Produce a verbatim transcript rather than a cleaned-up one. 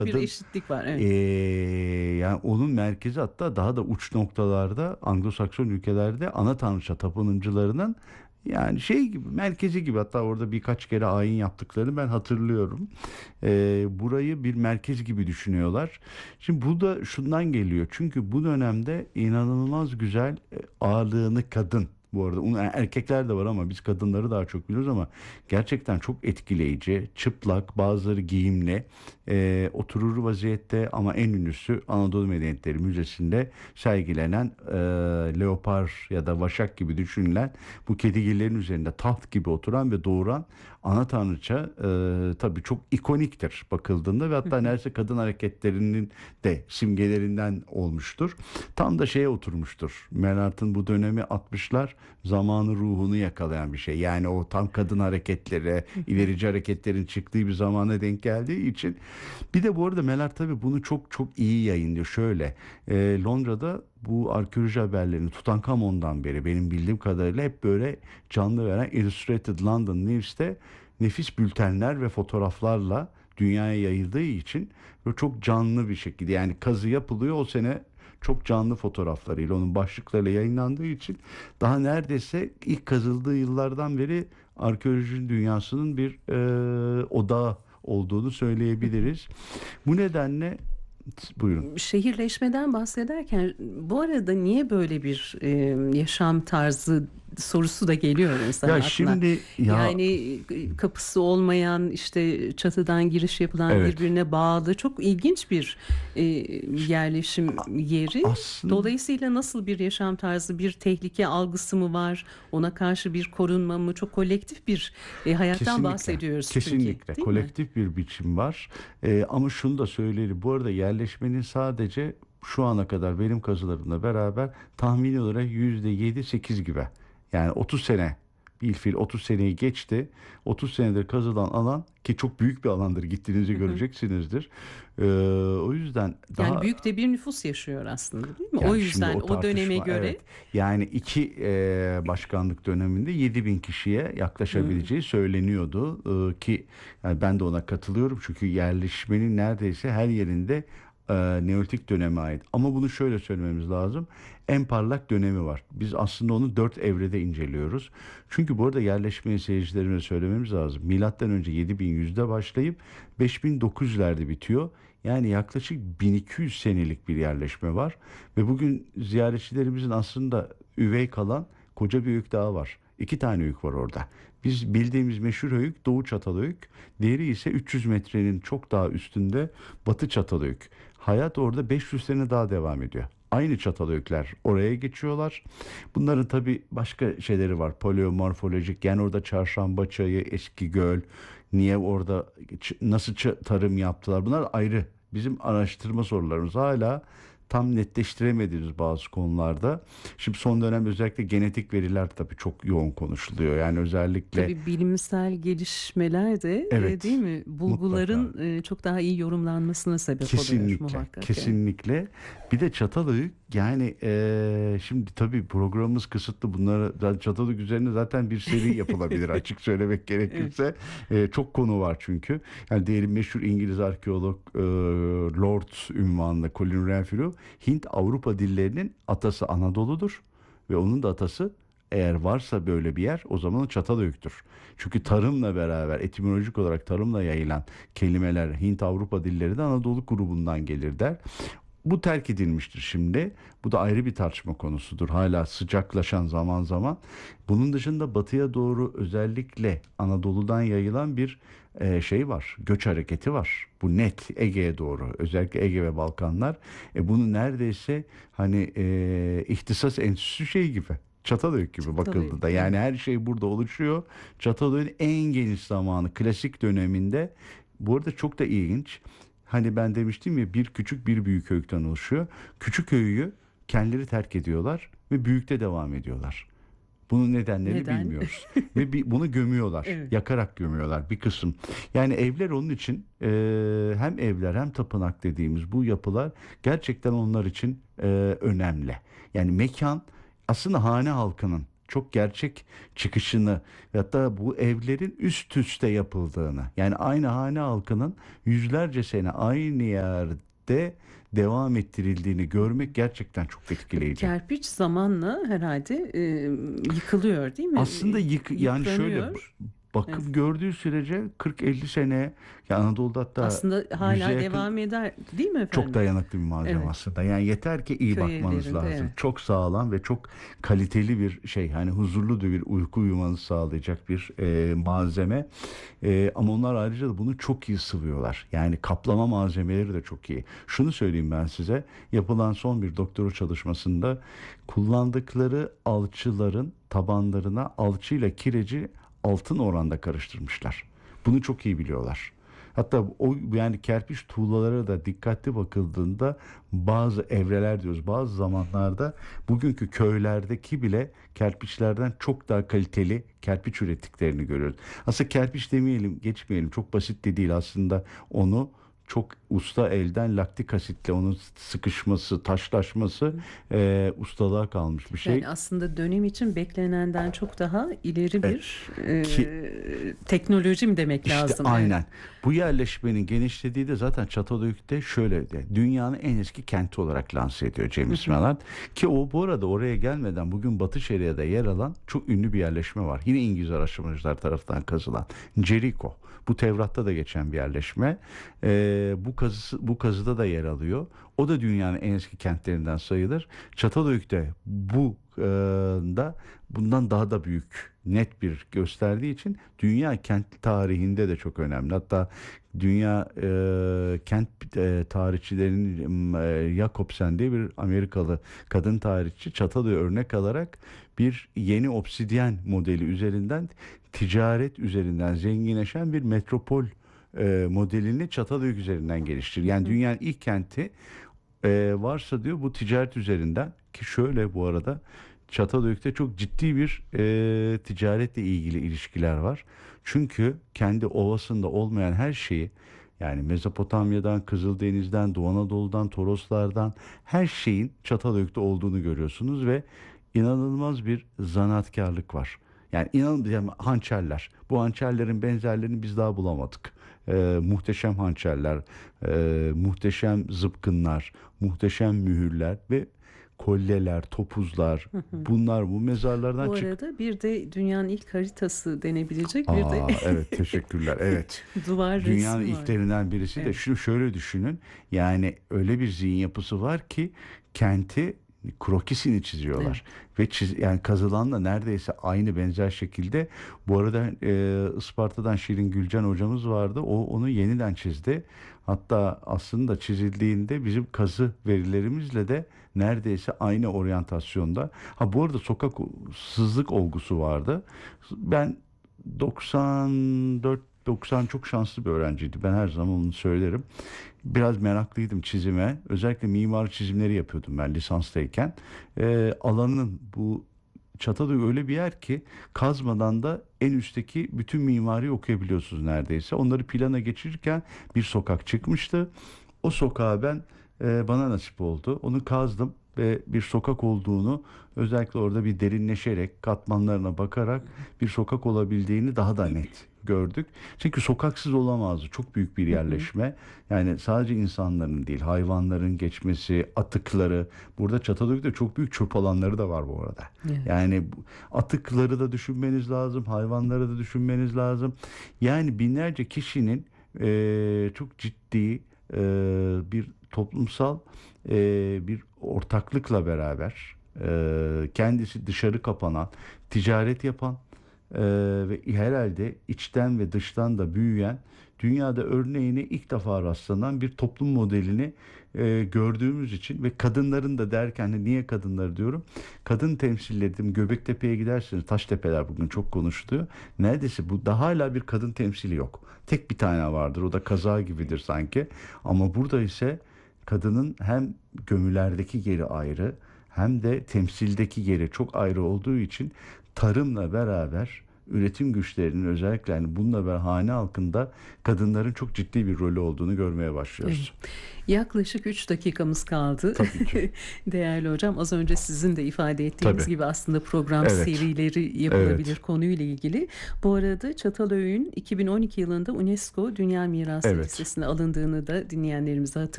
Bir kadın eşitlik var, evet. ee, yani onun merkezi, hatta daha da uç noktalarda Anglo-Sakson ülkelerde ana tanrıça tapınımcılarının yani şey gibi, merkezi gibi, hatta orada birkaç kere ayin yaptıklarını ben hatırlıyorum. Ee, burayı bir merkez gibi düşünüyorlar. Şimdi bu da şundan geliyor. Çünkü bu dönemde inanılmaz güzel e, ağırlığını kadın, bu arada onun erkekler de var ama biz kadınları daha çok biliyoruz, ama gerçekten çok etkileyici, çıplak, bazıları giyimli, e, oturur vaziyette, ama en ünlüsü Anadolu Medeniyetleri Müzesi'nde sergilenen e, leopar ya da vaşak gibi düşünülen bu kedigillerin üzerinde taht gibi oturan ve doğuran ana tanrıça, e, tabii çok ikoniktir bakıldığında ve hatta neredeyse kadın hareketlerinin de simgelerinden olmuştur. Tam da şeye oturmuştur. Menart'ın bu dönemi altmışlar zamanı ruhunu yakalayan bir şey. Yani o tam kadın hareketleri, ilerici hareketlerin çıktığı bir zamana denk geldiği için. Bir de bu arada Menart tabii bunu çok çok iyi yayınlıyor. Şöyle, e, Londra'da bu arkeoloji haberlerini Tutankamon'dan beri benim bildiğim kadarıyla hep böyle canlı veren Illustrated London News'te nefis bültenler ve fotoğraflarla dünyaya yayıldığı için böyle çok canlı bir şekilde, yani kazı yapılıyor o sene, çok canlı fotoğraflarıyla, onun başlıklarıyla yayınlandığı için daha neredeyse ilk kazıldığı yıllardan beri arkeoloji dünyasının bir e, odağı olduğunu söyleyebiliriz. Bu nedenle buyurun. Şehirleşmeden bahsederken bu arada niye böyle bir e, yaşam tarzı sorusu da geliyor insanın Ya aklına. şimdi ya Yani e, kapısı olmayan, işte çatıdan giriş yapılan, evet, birbirine bağlı, çok ilginç bir e, yerleşim yeri. aslında Dolayısıyla nasıl bir yaşam tarzı, bir tehlike algısı mı var? Ona karşı bir korunma mı? Çok kolektif bir e, hayattan kesinlikle, bahsediyoruz çünkü, kesinlikle değil mi? kolektif bir biçim var. Ee, ama şunu da söyleyelim. Bu arada yerleşmenin sadece şu ana kadar benim kazılarımla beraber tahmini olarak yüzde yedi sekiz gibi. Yani otuz sene, bilfil otuz seneyi geçti. otuz senedir kazılan alan, ki çok büyük bir alandır, gittiğinizde Hı hı. göreceksinizdir. Ee, o yüzden Yani daha, büyük de bir nüfus yaşıyor aslında, değil mi? O yani şimdi yüzden o o döneme tartışma, göre. evet. Yani iki e, başkanlık döneminde yedi bin kişiye Hı. yaklaşabileceği söyleniyordu. E, ki yani ben de ona katılıyorum. Çünkü yerleşmenin neredeyse her yerinde e, Neolitik döneme ait. Ama bunu şöyle söylememiz lazım. En parlak dönemi var. Biz aslında onu dört evrede inceliyoruz. Çünkü bu arada yerleşmeyi seyircilerime söylememiz lazım. Milattan önce yedi bin yüzde başlayıp beş bin dokuz yüzlerde bitiyor. Yani yaklaşık bin iki yüz senelik bir yerleşme var. Ve bugün ziyaretçilerimizin aslında üvey kalan koca bir höyük daha var. İki tane höyük var orada. Biz bildiğimiz meşhur höyük Doğu Çatalhöyük. Diğeri ise üç yüz metrenin çok daha üstünde Batı Çatalhöyük. Hayat orada beş yüz sene daha devam ediyor. Aynı Çatalhöyükler oraya geçiyorlar. Bunların tabi başka şeyleri var. Paleomorfolojik, yani orada çarşamba çayı, eski göl, niye orada ç- nasıl ç- tarım yaptılar, bunlar ayrı. Bizim araştırma sorularımız hala tam netleştiremediğimiz bazı konularda. Şimdi son dönem özellikle genetik veriler tabii çok yoğun konuşuluyor. Yani özellikle, Tabii bilimsel gelişmeler de e, değil evet, mi? mutlaka. Bulguların e, çok daha iyi yorumlanmasına sebep oluyor Kesinlikle, muhakkak yani. kesinlikle. Bir de Çatalhöyük, yani eee, şimdi tabii programımız kısıtlı. Bunları zaten Çatalhöyük üzerine zaten bir seri yapılabilir, açık söylemek Evet. gerekirse. Eee, çok konu var çünkü. Yani diyelim meşhur İngiliz arkeolog eee, Lord ünvanlı Colin Renfrew, Hint-Avrupa dillerinin atası Anadolu'dur ve onun da atası, eğer varsa böyle bir yer, o zaman o Çatalhöyük'tür. Çünkü tarımla beraber, etimolojik olarak tarımla yayılan kelimeler, Hint-Avrupa dilleri de Anadolu grubundan gelir der. Bu terk edilmiştir şimdi. Bu da ayrı bir tartışma konusudur. Hala sıcaklaşan zaman zaman. Bunun dışında batıya doğru özellikle Anadolu'dan yayılan bir e, şey var. Göç hareketi var. Bu net Ege'ye doğru. Özellikle Ege ve Balkanlar. E, bunu neredeyse hani e, ihtisas enstitüsü şey gibi. Çatalhöyük gibi bakıldı Çatalhöyük, da. Yani evet. her şey burada oluşuyor. Çatalhöyük'ün en geniş zamanı klasik döneminde. Bu arada çok da ilginç. Hani ben demiştim ya, bir küçük bir büyük öğütten oluşuyor. Küçük öğüyü kendileri terk ediyorlar ve büyükte devam ediyorlar. Bunun nedenlerini Neden? bilmiyoruz. Ve bi- bunu gömüyorlar. Evet. Yakarak gömüyorlar bir kısım. Yani evler onun için, e, hem evler hem tapınak dediğimiz bu yapılar gerçekten onlar için e, önemli. Yani mekan aslında hane halkının çok gerçek çıkışını ve hatta bu evlerin üst üste yapıldığını, yani aynı hane halkının yüzlerce sene aynı yerde devam ettirildiğini görmek gerçekten çok Tabii etkileyici. kerpiç zamanla herhalde e, yıkılıyor değil mi? Aslında yık, yani şöyle Yıpranıyor. Evet. bakım gördüğü sürece kırk elli sene, ya Anadolu'da hatta Aslında yüze hala yakın, devam eder değil mi çok efendim? dayanıklı bir malzeme Evet. aslında. Yani yeter ki iyi Köy bakmanız evlerinde lazım. evet. Çok sağlam ve çok kaliteli bir şey. Hani huzurlu bir uyku uyumanızı sağlayacak bir e, malzeme. E, ama onlar ayrıca da bunu çok iyi sıvıyorlar. Yani kaplama malzemeleri de çok iyi. Şunu söyleyeyim ben size. Yapılan son bir doktora çalışmasında kullandıkları alçıların tabanlarına alçıyla kireci altın oranda karıştırmışlar. Bunu çok iyi biliyorlar. Hatta o, yani kerpiç tuğlalara da dikkatli bakıldığında bazı evreler diyoruz. Bazı zamanlarda bugünkü köylerdeki bile kerpiçlerden çok daha kaliteli kerpiç ürettiklerini görüyoruz. Aslında kerpiç demeyelim, geçmeyelim. Çok basit de değil aslında, onu çok usta elden laktik asitle onun sıkışması, taşlaşması e, ustalığa kalmış bir şey. Yani aslında dönem için beklenenden çok daha ileri E, bir e, ki teknoloji mi demek İşte lazım? Evet. aynen. Bu yerleşmenin genişlediği de zaten Çatalhöyük'te şöyle de, dünyanın en eski kenti olarak lanse ediyor Cem İşmael. Ki o, bu arada, oraya gelmeden bugün Batı Şeria'da yer alan çok ünlü bir yerleşme var. Yine İngiliz araştırmacılar tarafından kazılan Jericho. Bu Tevrat'ta da geçen bir yerleşme. Ee, bu kazısı, bu kazıda da yer alıyor. O da dünyanın en eski kentlerinden sayılır. Çatalhöyük'te bu e, da bundan daha da büyük, net bir gösterdiği için dünya kent tarihinde de çok önemli. Hatta dünya e, kent e, tarihçilerinin e, Jacobsen diye bir Amerikalı kadın tarihçi Çatalhöyük'ü örnek alarak bir yeni obsidyen modeli üzerinden, ticaret üzerinden zenginleşen bir metropol e, modelini Çatalhöyük üzerinden geliştir. Yani dünyanın ilk kenti e, varsa diyor bu ticaret üzerinden, ki şöyle bu arada Çatalhöyük'te çok ciddi bir e, ticaretle ilgili ilişkiler var. Çünkü kendi ovasında olmayan her şeyi, yani Mezopotamya'dan, Kızıldeniz'den, Doğu Anadolu'dan, Toroslardan her şeyin Çatalhöyük'te olduğunu görüyorsunuz ve inanılmaz bir zanaatkarlık var. Yani inanılmaz, yani hançerler. Bu hançerlerin benzerlerini biz daha bulamadık. Ee, muhteşem hançerler, e, muhteşem zıpkınlar, muhteşem mühürler ve kolyeler, topuzlar. Bunlar bu mezarlardan Bu çık. arada bir de dünyanın ilk haritası denebilecek bir de Aa, evet, teşekkürler. Evet. duvar Dünyanın resmi var. ilklerinden birisi de Evet. şu, şöyle düşünün. Yani öyle bir zihin yapısı var ki kenti krokisini Evet. çiziyorlar ve çiz, yani kazılanla neredeyse aynı benzer şekilde. Bu arada e, Isparta'dan Şirin Gülcan hocamız vardı. O onu yeniden çizdi. Hatta aslında çizildiğinde bizim kazı verilerimizle de neredeyse aynı oryantasyonda. Ha, bu arada sokak sızlık olgusu vardı. Ben doksan dört doksan çok şanslı bir öğrenciydi. Ben her zaman onu söylerim. Biraz meraklıydım çizime. Özellikle mimar çizimleri yapıyordum ben lisanstayken. Ee, alanın bu Çatalhöyük öyle bir yer ki kazmadan da en üstteki bütün mimariyi okuyabiliyorsunuz neredeyse. Onları plana geçirirken bir sokak çıkmıştı. O sokağa ben e, bana nasip oldu. Onu kazdım ve bir sokak olduğunu, özellikle orada bir derinleşerek, katmanlarına bakarak bir sokak olabildiğini daha da net gördük. Çünkü sokaksız olamazdı. Çok büyük bir Hı hı. yerleşme. Yani sadece insanların değil, hayvanların geçmesi, atıkları. Burada Çatalhöyük'te çok büyük çöp alanları da var bu arada. Evet. Yani bu- atıkları da düşünmeniz lazım, hayvanları da düşünmeniz lazım. Yani binlerce kişinin eee, çok ciddi eee, bir toplumsal eee, bir ortaklıkla beraber eee, kendisi dışarı kapanan, ticaret yapan eee, ve herhalde içten ve dıştan da büyüyen, dünyada örneğine ilk defa rastlanan bir toplum modelini eee, gördüğümüz için. Ve kadınların da derken, hani niye kadınları diyorum? Kadın temsilleri dedim. Göbektepe'ye gidersiniz. Taştepeler bugün çok konuşuluyor. Neredeyse bu da hala bir kadın temsili yok. Tek bir tane vardır. O da kaza gibidir sanki. Ama burada ise kadının hem gömülerdeki yeri ayrı, hem de temsildeki yeri çok ayrı olduğu için tarımla beraber üretim güçlerinin özellikle yani bununla beraber hane halkında kadınların çok ciddi bir rolü olduğunu görmeye başlıyoruz. Evet. Yaklaşık üç dakikamız kaldı. Tabii ki. Değerli hocam, az önce sizin de ifade ettiğiniz Tabii. gibi aslında program Evet. serileri yapılabilir Evet. konuyla ilgili. Bu arada Çatalhöyük'ün iki bin on iki yılında UNESCO Dünya Mirası Evet. listesine alındığını da dinleyenlerimize hatırlatıyoruz.